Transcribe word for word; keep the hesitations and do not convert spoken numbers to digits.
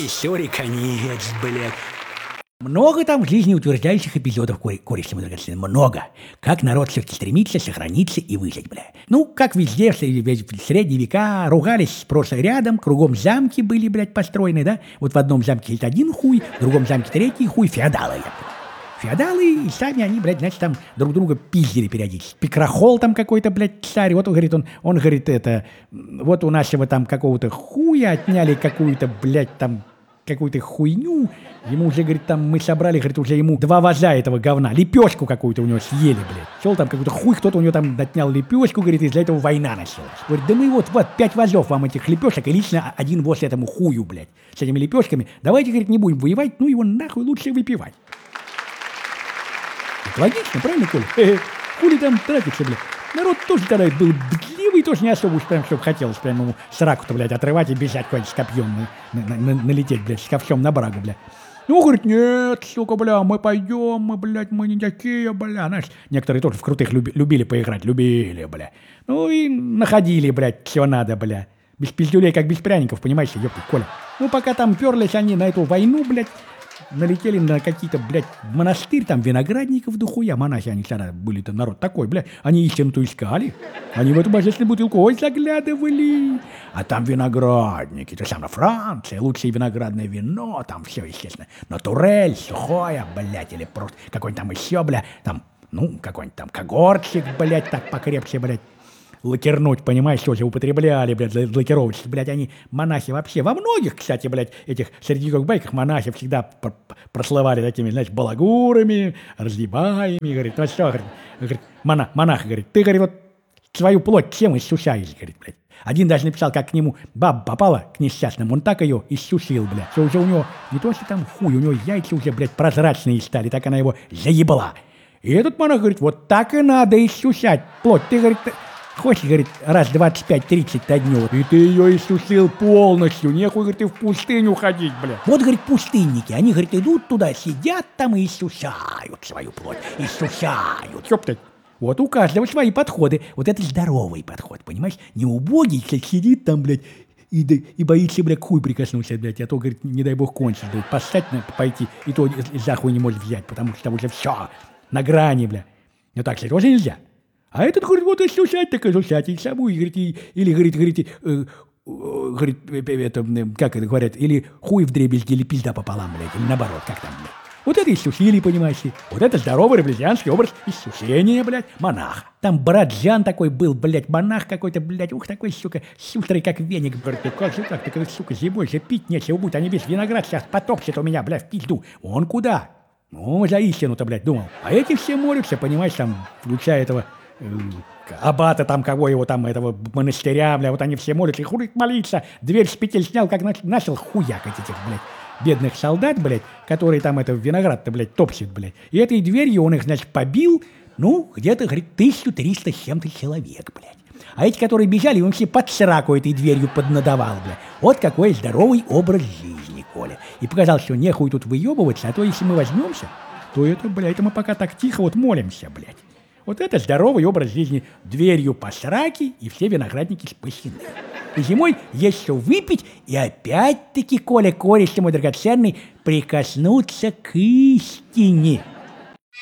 Истории конец, блядь. Много там жизнеутверждающих эпизодов, кореш мой драгоценный, много. Как народ все-таки стремится сохраниться и выжить, бля. Ну, как везде, в средние века ругались просто рядом, кругом замки были, блядь, построены, да? Вот в одном замке есть один хуй, в другом замке третий хуй, феодалы, я Феодалы, и сами они, блядь, значит, там друг друга пиздили периодически. Пикрахол там какой-то, блядь, царь, вот он говорит, он, он говорит, это, вот у нашего там какого-то хуя отняли какую-то, блядь, там, какую-то хуйню, ему уже, говорит, там, мы собрали, говорит, уже ему два ваза этого говна, лепешку какую-то у него съели, блядь. Шел там какой-то хуй, кто-то у него там отнял лепешку, говорит, из-за этого война началась. Говорит, да мы вот, вот, пять вазов вам этих лепешек, и лично один воз этому хую, блядь, с этими лепешками. Давайте, говорит, не будем воевать, ну его нахуй лучше выпивать. Это логично, правильно, Коля? Хе-хе. Хули там тратится, блядь. Народ тоже тогда был бдливый, тоже не особо уж прям, чтобы хотелось прям ему сраку-то, блядь, отрывать и бежать куда-нибудь с копьем, на, на, на, налететь, блядь, с ковшом на брагу, блядь. Ну, говорит, нет, сука, бля, мы пойдем, мы, блядь, мы не такие, бля. Знаешь, некоторые тоже в крутых люби, любили поиграть, любили, бля. Ну, и находили, блядь, все надо, бля. Без пиздюлей, как без пряников, понимаешь, ёпта, Коля. Ну, пока там перлись они на эту войну, блядь, налетели на какие-то, блядь, монастырь, там виноградников дохуя, монахи они всегда были-то народ такой, блядь, они истину-то искали, они в эту божественную бутылку, ой, заглядывали, а там виноградники, то самое Франция, лучшее виноградное вино, там все, естественно, натурель, сухое, блядь, или просто какой-нибудь там еще, блядь, там, ну, какой-нибудь там когортчик, блядь, так покрепче, блядь, лакернуть, понимаешь, тоже употребляли, блядь, лакировочки, блядь, они, монахи вообще, во многих, кстати, блядь, этих средневековых байках монахи всегда пр- прослывали такими, знаешь, балагурами, разъебаями, говорит, ну что, говорит, говорит монах, монах, говорит, ты, говорит, вот свою плоть чем иссушаешь, говорит, блядь. Один даже написал, как к нему баба попала к несчастному, он так ее иссушил, блядь, что уже у него, не то что там хуй, у него яйца уже, блядь, прозрачные стали, так она его заебала. И этот монах говорит, вот так и надо иссушать плоть, ты, говорит, хочешь, говорит, раз двадцать пять тридцать на дню, и ты ее иссушил полностью, нехуй, говорит, ты в пустыню ходить, бля. Вот, говорит, пустынники, они, говорит, идут туда, сидят там и иссушают свою плоть, иссушают. Ёптать. Вот у каждого свои подходы, вот это здоровый подход, понимаешь? Не убогий, как сидит там, блядь, и, да, и боится, блядь, хуй прикоснуться, блядь, а то, говорит, не дай бог кончить, блядь, поссать на, пойти, и то за хуй не может взять, потому что там уже все на грани, бля. Но так, кстати, тоже нельзя. А этот, говорит, вот иссушать, так иссушать, и собой, говорит, и, или, говорит, говорит, э, э, говорит, это, как это говорят, или хуй вдребезги, или пизда пополам, блядь, или наоборот, как там, блядь. Вот это иссушили, понимаешь, вот это здоровый раблезианский образ иссушения, блядь, монаха. Там брат Жан такой был, блядь, монах какой-то, блядь, ух, такой, сука, шустрый, как веник, говорит, как же так, такой, сука, зимой же пить нечего будет, они весь виноград сейчас потопчет у меня, блядь, в пизду. Он куда? Ну, за истину-то, блядь, думал. А эти все молятся, понимаешь, там, включая этого аббата там, кого его там, этого монастыря, бля, вот они все молятся, и хуй молиться, дверь с петель снял, как начал хуякать этих, блядь, бедных солдат, блядь, которые там это виноград-то, блядь, топчет, блядь. И этой дверью он их, значит, побил, ну, где-то, говорит, тысячу триста с чем-то человек, блядь. А эти, которые бежали, он все под сраку этой дверью поднадавал, блядь. Вот какой здоровый образ жизни, Коля. И показал, что нехуй тут выебываться, а то если мы возьмемся, то это, блядь, это мы пока так тихо вот молимся, блядь. Вот это здоровый образ жизни. Дверью по сраке, и все виноградники спасены. И зимой есть что выпить, и опять-таки, Коля, кореш мой драгоценный, прикоснуться к истине.